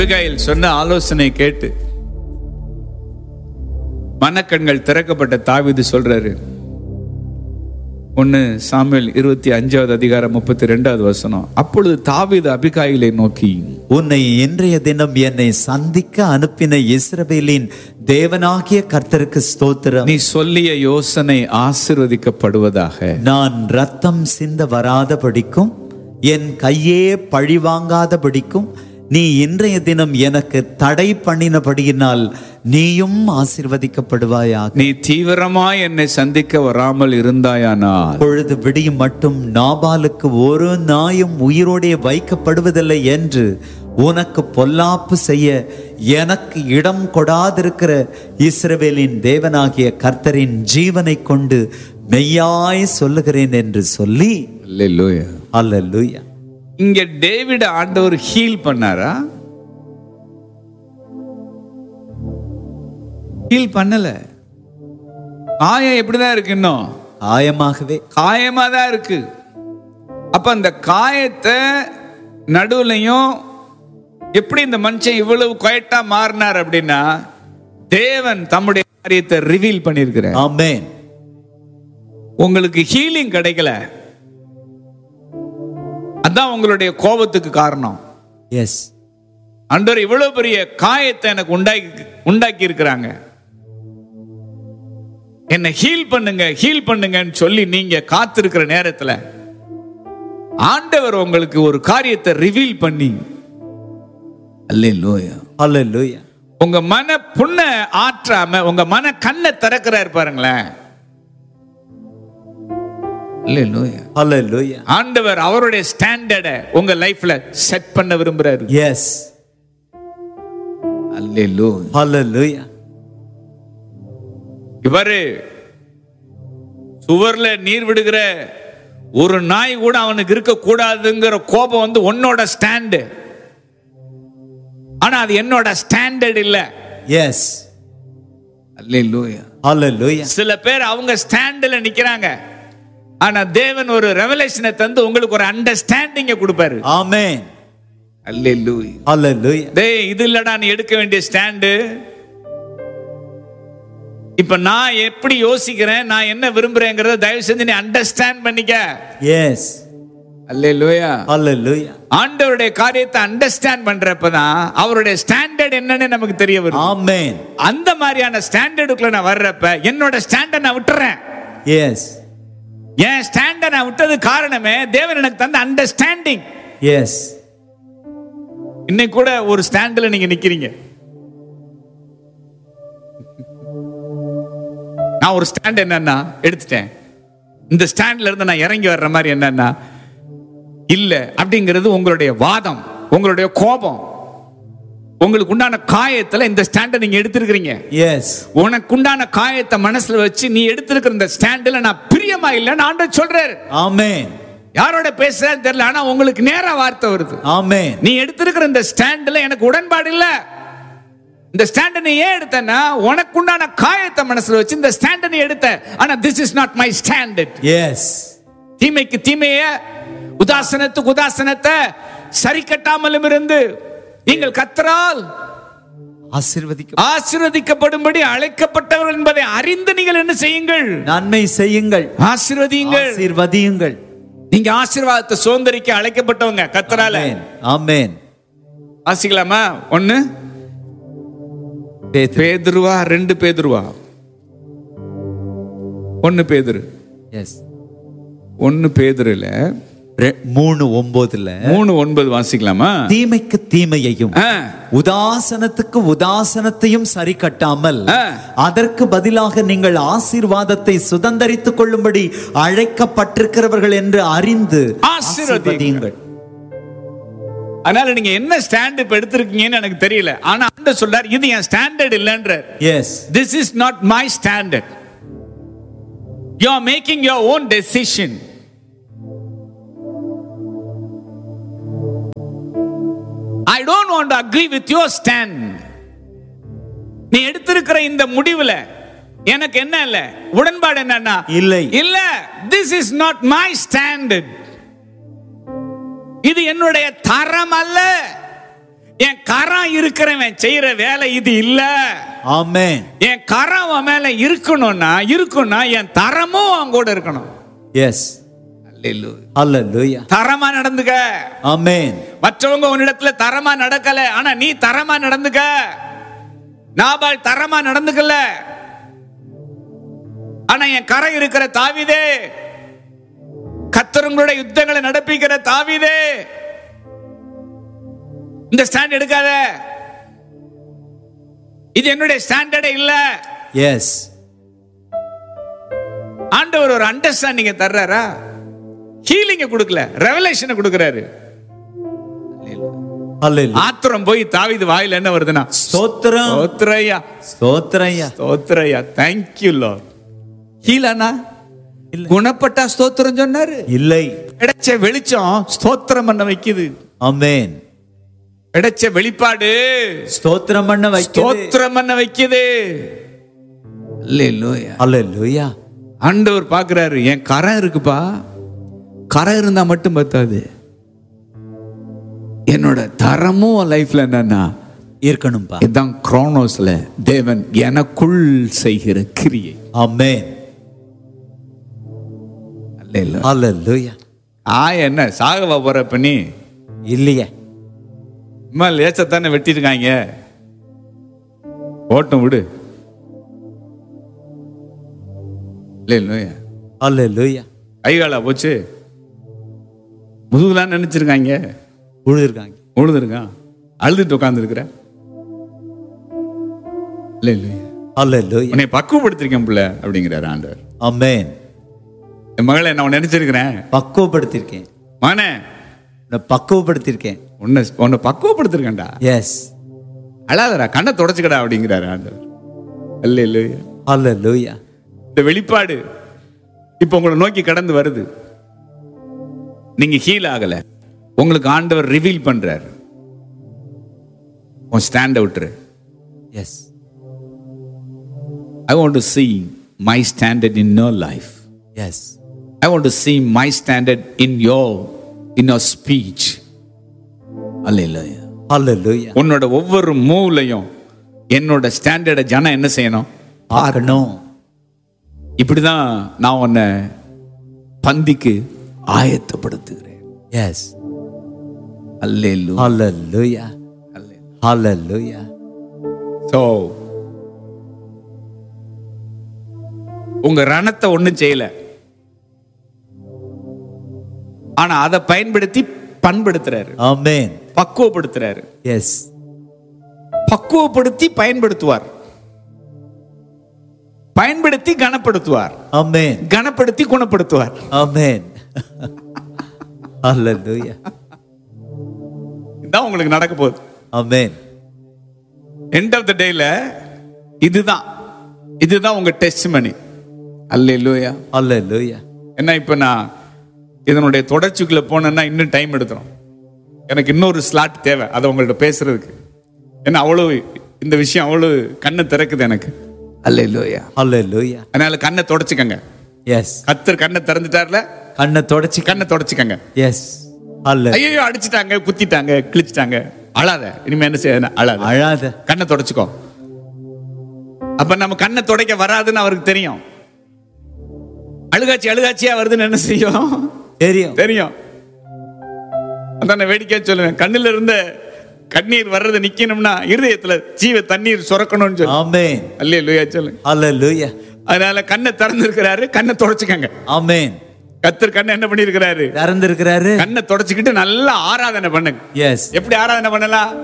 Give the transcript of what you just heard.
Abigail சொன்ன ஆலோசனை கேட்டு மனக்கண்கள் திறக்கப்பட்ட தாவீது சொல்றாரு. 1 சாமுவேல் 25:32. அப்பொழுது தாவீது அபிகாயிலை நோக்கி, உன்னை இன்றைய தினம் என்னை சந்திக்க அனுப்பின இஸ்ரவேலின் தேவனாகிய கர்த்தருக்கு ஸ்தோத்திரம். நீ சொல்லிய யோசனை ஆசீர்வதிக்கப்படுவதாக. நான் ரத்தம் சிந்த வராதபடிக்கும் என் கையே பழிவாங்காதபடிக்கும் நீ இன்றைய தினம் எனக்கு தடை பண்ணினபடியினால் நீயும் ஆசீர்வதிக்கப்படுவாயாக. நீ தீவிரமாய் என்னை சந்திக்க வராமல் இருந்தாயானால் பொழுது விடியும் மட்டும் நாபாலுக்கு ஒரு நாயும் உயிரோடே வைக்கப்படுவதில்லை என்று உனக்கு பொல்லாப்பு செய்ய எனக்கு இடம் கொடாதிருக்கிற இஸ்ரவேலின் தேவனாகிய கர்த்தரின் ஜீவனை கொண்டு மெய்யாய் சொல்லுகிறேன் என்று சொல்லி. அல்லேலூயா, அல்லேலூயா. இங்க டேவிட் ஆண்டவர் ஹீல் பண்ணாரா? ஹீல் பண்ணல. காயம் எப்படிதான் இருக்கு? இன்னும் காயமா தான் இருக்கு. அப்ப அந்த காயத்தை நடுவுலையும் எப்படி இந்த மனுஷன் இவ்வளவு குவைட்டா மாறினார் அப்படின்னா, தேவன் தம்முடைய காரியத்தை ரிவீல் பண்ணியிருக்கிறார். ஆமென். உங்களுக்கு ஹீலிங் கிடைக்கல, அதான் உங்களுடைய கோபத்துக்கு காரணம். எஸ், ஆண்டவர் இவ்வளவு பெரிய காயத்தை எனக்கு உண்டாக்கி இருக்கிறாங்க, என்ன ஹீல் பண்ணுங்கன்னு சொல்லி நீங்க காத்திருக்கிற நேரத்துல ஆண்டவர் உங்களுக்கு ஒரு காரியத்தை ரிவீல் பண்ணி, அல்லேலூயா, அல்லேலூயா, உங்க மன புண்ண ஆற்றாம உங்க மன கண்ணை திறக்கிறாரு பாருங்களேன். அல்லேலூயா, அல்லேலூயா. ஆண்டவர் அவருடைய ஸ்டாண்டர்டை உங்க லைஃப்ல செட் பண்ண விரும்புறாரு. எஸ், அல்லேலூயா, அல்லேலூயா. இவரு சுவர்ல நீர் விடுகிற ஒரு நாய் கூட அவனுக்கு இருக்க கூடாதுங்கிற கோபம் வந்து உன்னோட ஸ்டாண்டு. ஆனா அது என்னோட ஸ்டாண்டர்ட் இல்ல. எஸ், அல்லேலூயா, அல்லேலூயா. சில பேர் அவங்க ஸ்டாண்ட்ல நிக்கிறாங்க, ஆனா தேவன் ஒரு ரெவலேஷனை தந்து உங்களுக்கு ஒரு அண்டர்ஸ்டாண்டிங்க கொடுப்பாரு. ஆமென். அல்லேலூயா, அல்லேலூயா. டேய், இது இல்லடா நீ எடுக்க வேண்டிய ஸ்டாண்டு. இப்ப நான் எப்படி யோசிக்கிறேன், நான் என்ன விரும்புறேங்கிறத தயவு செஞ்சு நீ அண்டர்ஸ்டாண்ட் பண்ணிக்க. எஸ், அல்லேலூயா, அல்லேலூயா. ஆண்டவருடைய காரியத்தை அண்டர்ஸ்டாண்ட் பண்றப்பதான் அவருடைய ஸ்டாண்டர்ட் என்னன்னு நமக்கு தெரிய வரும். ஆமென். அந்த மாதிரியான ஸ்டாண்டர்டுக்குள்ள நான் வர்றப்ப என்னோட ஸ்டாண்டர்ட் நான் விட்டுறேன். எஸ், என் ஸ்டாண்டர்ட் நான் விட்டது காரணமே தேவன் எனக்கு தந்த அண்டர்ஸ்டாண்டிங். எஸ். இன்னைக்கு கூட ஒரு ஸ்டாண்ட்ல நீங்க நிக்கிறீங்க. நான் ஒரு ஸ்டாண்ட் என்னன்னா எடுத்துட்டேன், இந்த ஸ்டாண்ட்ல இருந்து நான் இறங்கி வர்ற மாதிரி என்னன்னா இல்ல அப்படிங்கிறது உங்களுடைய வாதம், உங்களுடைய கோபம், உங்களுக்கு உண்டான காயத்துல இந்த ஸ்டாண்டை நீங்க எடுத்திருக்கிறீங்க. எஸ். உனக்கு உண்டான காயத்தை மனசுல வச்சு நீ எடுத்திருக்கிற இந்த ஸ்டாண்ட்ல நான் பிரியமா இல்லைன்னு ஆண்டவர் சொல்றாரு. ஆமென். யாரோட பேசுறேன்னு தெரியல, ஆனா உங்களுக்கு நேரா வார்த்தை வருது. ஆமென். நீ எடுத்திருக்கிற இந்த ஸ்டாண்ட்ல எனக்கு உடன்பாடு இல்ல. இந்த ஸ்டாண்ட் நீ ஏன் எடுத்தனா, உனக்கு உண்டான காயத்தை மனசுல வச்சு இந்த ஸ்டாண்ட் நீ எடுத்த. ஆனா this is not my standard. S. தீமைக்கு தீமையே, உதாசனத்துக்கு உதாசனத்தை சரி கட்டாமலும் இருந்து நீங்கள் கர்த்தரால் ஆசீர்வதிக்கப்படும்படி அழைக்கப்பட்டவர்கள் என்பதை அறிந்து நீங்கள் என்ன செய்யுங்கள்? நன்மை செய்யுங்கள், ஆசீர்வதியுங்கள். ஆசீர்வதியுங்கள். நீங்க ஆசீர்வாதத்தை சுதந்தரிக்க அழைக்கப்பட்டவங்க கர்த்தரால. ஆமென். வாசிக்கலாமா? 1 பேதுருவா 2 பேதுருவா 1 பேதுரு. எஸ். 1 பேதுருல 3:9 வாசிக்கலாமா? தீமைக்கு தீமையையும் உதாசனத்துக்கு உதாசனத்தையும் சரி கட்டாமல் அதற்கு பதிலாக நீங்கள் ஆசீர்வாதத்தை சுதந்தரித்துக் கொள்ளும்படி அழைக்கப்பட்டிருக்கிறவர்கள் என்று அறிந்து ஆசீர்வதியுங்கள். அதனால நீங்க என்ன ஸ்டாண்ட் இப்ப எடுத்திருக்கீங்கன்னு எனக்கு தெரியல, ஆனா ஆண்டவர் சொல்றார் இது என் standard இல்லன்ற. S. This is not my standard. You are making your own decision. I don't want to agree with your stand. நீ எடுத்திருக்கிற இந்த முடிவுல எனக்கு என்ன இல்ல உடன்பாடு என்னன்னா இல்லை இல்ல. This is not my standard. இது என்னுடைய தரம் அல்ல, என் கரம் இருக்கிறவன் செய்யற வேலை இது இல்ல. ஆமென். என் கரம் அவன் மேல இருக்குன்னா என் தரமும் அவன் கூட இருக்கணும். எஸ். ஹல்லேலூயா. தரமா நடந்துக்க. ஆமென். மற்றவங்க உன்னிடத்துல தரமா நடக்கல, ஆனா நீ தரமா நடந்துக்க. நாபால் தரமா நடந்துக்கல, ஆனா என் கரை இருக்கிற தாவீதே, கர்த்தருடைய யுத்தங்களை நடப்பிக்கிற தாவீதே, இந்த ஸ்டாண்ட் எடுக்காத, இது என்னுடைய ஸ்டாண்டர்டே இல்ல. எஸ். ஆண்டவர் ஒரு அண்டர்ஸ்டாண்டிங் தர்றாரா? ஹீலிங் கொடுக்கல, ரெவலேஷனை கொடுக்கிறாரு. ஹல்லேலூயா. ஆத்திரம் போய் தாவீது வாயில என்ன வருதுன்னா, ஸ்தோத்திரம். ஸ்தோத்திரய்யா, ஸ்தோத்திரய்யா, ஸ்தோத்திரய்யா, thank you Lord. ஹீலானா? குணப்பட்டா ஸ்தோத்திரம் சொன்னாரு? இல்லை. கிடைச்ச வெளிச்சம் ஸ்தோத்திரம் பண்ண வைக்குது. ஆமென். கிடைச்ச வெளிப்பாடு ஸ்தோத்திரம் பண்ண வைக்குது. ஸ்தோத்திரம் பண்ண வைக்குது. ஹல்லேலூயா. ஹல்லேலூயா. ஆண்டவர் பார்க்கிறாரு, என் கரம் இருக்குப்பா, கரம் இருந்தா மட்டும் பத்தாது, என்னோட தரமும் லைஃப்ல என்னன்னா இருக்கணும்பா. இதுதான் குரோனோஸ்ல தேவன் எனக்குள் செய்கிற கிரியை. ஆமென். ஹல்லேலூயா. என்ன சாகவா போற பண்ணி இல்லையே, லேசத்தானே வெட்டிருக்காங்க, ஓட்டம் விடு. ஹல்லேலூயா. கைகாலா போச்சு, முதுகுலாம் நினைச்சிருக்காங்க, உழுதுருக்கான், அழுதுட்டு உட்கார்ந்து இருக்கிற. உன்னை பக்குவப்படுத்திருக்கேன் பிள்ளை அப்படிங்கிறார் ஆண்டவர். ஆமென். என் மகளை நான் நினைச்சிருக்கிறேன், பக்குவப்படுத்திருக்கேன். மகனே பக்குவப்படுத்திருக்கேன், உன்னை பக்குவப்படுத்திருக்கேன்டா. எஸ். அழாதடா, கண்ணை தொடச்சுக்கடா அப்படிங்கிறார் ஆண்டவர். அல்லேலூயா. ஹல்லேலூயா. இந்த வெளிப்பாடு இப்ப உங்களை நோக்கி கடந்து வருது. நீங்க ஹீல் ஆகல, உங்களுக்கு ஆண்டவர் ரிவீல் பண்றாரு. உன் stand outer. S. I want to see my standard in your life. Yes. I want to see my standard in your speech. Hallelujah. Hallelujah. உன்னோட ஒவ்வொரு மூவ்லையும் என்னோட ஸ்டாண்டர்டை ஜனம் என்ன செய்யணும்? பார்க்கணும். இப்படிதான் நான் உன்னை பந்திக்கு ஆயத்தப்படுத்துகிறேன். Yes. Hallelujah. Hallelujah. Hallelujah. So உங்க ரணத்தை ஒண்ணும் செய்யல, ஆனா அதை பயன்படுத்தி பண்படுத்துறாரு. ஆமென். பக்குவப்படுத்துறாரு. எஸ். பக்குவப்படுத்தி பயன்படுத்துவார், பயன்படுத்தி கனப்படுத்துவார். ஆமென். கனப்படுத்தி குணப்படுத்துவார். ஆமென். ஹல்லேலூயா. இதான் உங்களுக்கு நடக்க போகுது. ஆமென். எண்ட் ஆஃப் தி டேல இதுதான் உங்க டெஸ்டிமனி. அல்லேலூயா. ஹல்லேலூயா. என்ன இப்ப நான் இதனுடைய தொடர்ச்சிக்குள்ள போனேன்னா இன்னும் டைம் எடுத்துரும். எனக்கு இன்னொரு ஸ்லாட் தேவை அதை உங்கள்ட்ட பேசுறதுக்கு. ஏன்னா அவ்வளவு இந்த விஷயம் அவ்வளவு கண்ணை திறக்குது எனக்கு. அல்லேலூயா. ஹல்லேலூயா. அதனால கண்ணை தொடச்சுக்கங்க. எஸ். கர்த்தர் கண்ணை திறந்துட்டார்ல, கண்ணை தொடச்சுக்கங்க. எஸ். ஹல்லேலூயா. ஐயோ அடிச்சிட்டாங்க, குத்திட்டாங்க, கிழிச்சிட்டாங்க, அழாத. இனிமே என்ன செய்ய? அழாத. கண்ணை தொடச்சுக்கோ. அப்ப நம்ம கண்ணை துடைக்க வராதுன்னு அவருக்கு தெரியும். அழுகாச்சியா வருதுன்னு என்ன செய்யும்? தெரியும். அதான் வேடிக்கையா சொல்லுவேன், கண்ணுல இருந்த கண்ணீர் வர்றது நிக்கணும்னா இருதயத்துல ஜீவ தண்ணீர் சுரக்கணும்னு சொல்லு. ஆமென். அல்லேலூயா சொல்லுங்க. ஹல்லேலூயா. அதனால கண்ணை திறந்திருக்கிறாரு, கண்ணை தொடச்சுக்கங்க. ஆமென். கர்த்தர் கண்ணை என்ன பண்ணிருக்கிறாரு? திறந்திருக்கிறாரு. கண்ணை தொடச்சுக்கிட்டு நல்லா ஆராதனை பண்ணுங்க. எஸ். எப்படி ஆராதனை பண்ணலாம்?